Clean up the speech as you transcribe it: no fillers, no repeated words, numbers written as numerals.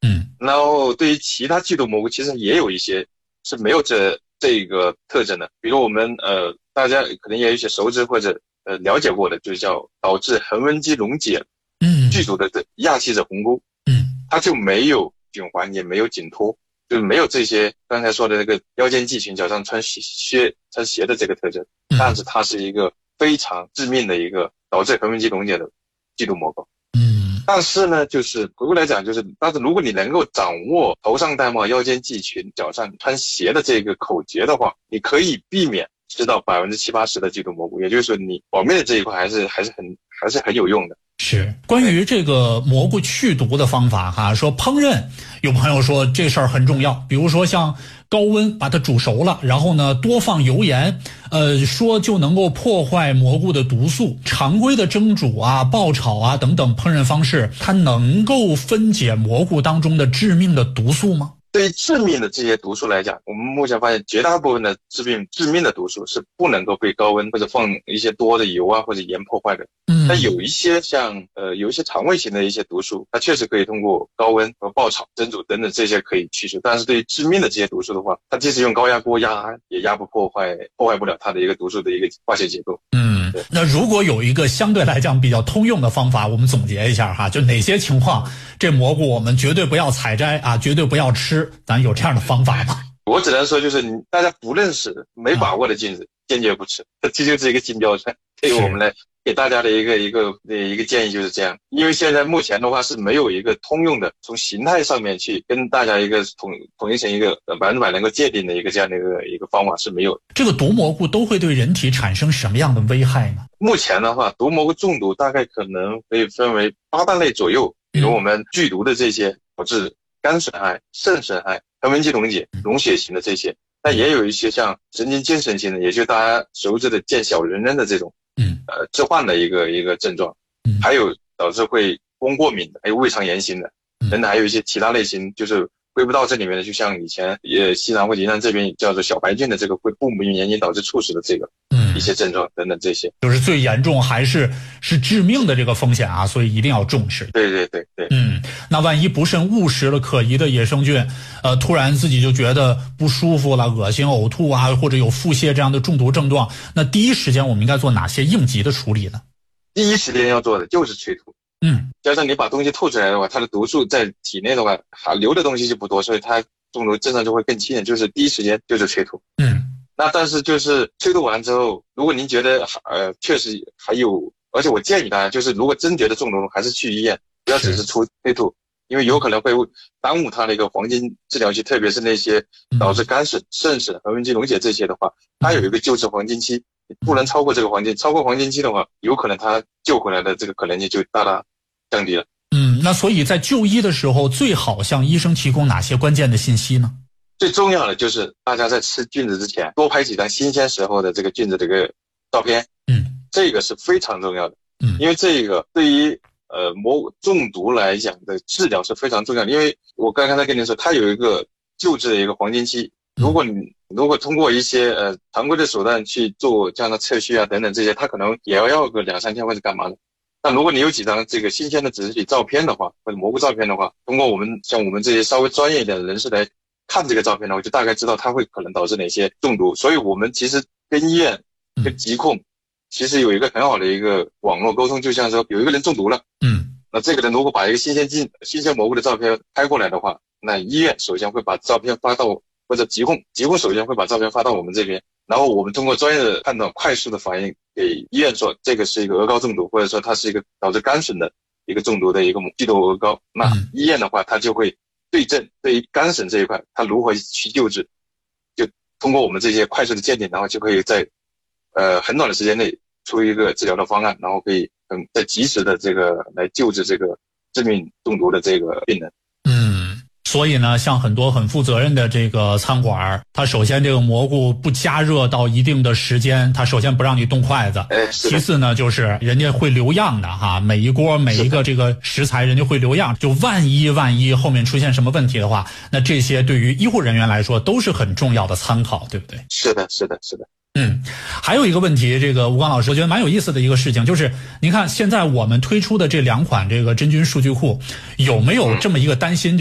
然后对于其他剧毒蘑菇，其实也有一些是没有这个特征的，比如我们大家可能也有一些熟知或者了解过的，就是叫导致横纹肌溶解剧毒的亚细者红菇，它就没有循环，也没有紧脱，就没有这些刚才说的那个腰间肌群脚上穿鞋的这个特征，但是它是一个非常致命的一个导致横纹肌溶解的剧毒蘑菇。但是呢，就是回过来讲，但是如果你能够掌握头上戴帽、腰间系裙、脚上穿鞋的这个口诀的话，你可以避免吃到70-80%的剧毒蘑菇，也就是说你保命的这一块还是很有用的。 是关于这个蘑菇去毒的方法哈，说烹饪，有朋友说这事儿很重要，比如说像高温把它煮熟了，然后呢多放油盐，说就能够破坏蘑菇的毒素。常规的蒸煮啊、爆炒啊等等烹饪方式，它能够分解蘑菇当中的致命的毒素吗？ 对于致命的这些毒素来讲，我们目前发现绝大部分的致命的毒素是不能够被高温或者放一些多的油啊或者盐破坏的。但有一些像有一些肠胃型的一些毒素，它确实可以通过高温和爆炒、蒸煮等等这些可以去除。但是对于致命的这些毒素的话，它即使用高压锅压也压不破坏不了它的一个毒素的一个化学结构。 那如果有一个相对来讲比较通用的方法，我们总结一下哈，就哪些情况这蘑菇我们绝对不要采摘啊，绝对不要吃，咱有这样的方法吗？ 我只能说就是大家不认识没把握的菌子坚决不吃，这就是一个金标准。对于我们来给大家的一个建议就是这样，因为现在目前的话是没有一个通用的从形态上面去跟大家一个统一成一个100%能够界定的一个这样的一个方法是没有。 这个毒蘑菇都会对人体产生什么样的危害呢？ 目前的话，毒蘑菇中毒大概可能可以分为8大类左右，比如我们剧毒的这些导致肝损害、肾损害、横纹肌溶解、溶血型的这些，但也有一些像神经精神型的，也就是大家熟知的见小人的这种致幻的一个症状，还有导致会光过敏的，还有胃肠炎型的，等等，还有一些其他类型就是归不到这里面的，就像以前西南或者云南这边叫做小白菌的这个会不明原因导致猝死的这个一些症状等等，这些就是最严重还是致命的这个风险啊，所以一定要重视。 对。 那万一不慎误食了可疑的野生菌，突然自己就觉得不舒服了、恶心、呕吐啊，或者有腹泻这样的中毒症状，那第一时间我们应该做哪些应急的处理呢？ 第一时间要做的就是催吐。加上你把东西吐出来的话，它的毒素在体内的话，留的东西就不多，所以它中毒症状就会更轻，就是第一时间就是催吐。那但是就是催吐完之后，如果您觉得确实还有，而且我建议大家就是如果真觉得中毒了，还是去医院，不要只是催吐，因为有可能会耽误它的一个黄金治疗期，特别是那些导致肝损、肾损、横纹肌溶解这些的话，它有一个救治黄金期，不能超过这个黄金，超过黄金期的话，有可能它救回来的这个可能性就大大降低了。 那所以在就医的时候，最好向医生提供哪些关键的信息呢？ 最重要的就是大家在吃菌子之前，多拍几张新鲜时候的这个菌子这个照片。这个是非常重要的。因为这个对于蘑菇中毒来讲的治疗是非常重要的，因为我刚才跟您说，它有一个救治的一个黄金期。如果通过一些常规的手段去做这样的测序啊等等这些，它可能也要个2-3天或者干嘛的。但如果你有几张这个新鲜的指示体照片的话，或者蘑菇照片的话，通过我们这些稍微专业一点的人士来看这个照片的话，就大概知道它会可能导致哪些中毒。所以我们其实跟医院跟疾控其实有一个很好的一个网络沟通，就像说有一个人中毒了，那这个人如果把一个新鲜蘑菇的照片拍过来的话，那医院首先会把照片发到，或者疾控首先会把照片发到我们这边，然后我们通过专业的判断快速的反应给医院说这个是一个鹅膏中毒，或者说它是一个导致肝损的一个中毒的一个剧毒鹅膏。那医院的话它就会对症，对于肝损这一块它如何去救治，就通过我们这些快速的鉴定，然后就可以在很短的时间内出一个治疗的方案，然后可以在及时的这个来救治这个致命中毒的这个病人。 所以呢，像很多很负责任的这个餐馆，它首先这个蘑菇不加热到一定的时间，它首先不让你动筷子。其次呢，就是人家会留样的哈，每一锅每一个这个食材人家会留样，就万一后面出现什么问题的话，那这些对于医护人员来说都是很重要的参考，对不对？ 是的。 还有一个问题，这个吴刚老师，我觉得蛮有意思的一个事情，就是您看现在我们推出的这2款这个真菌数据库，有没有这么一个担心？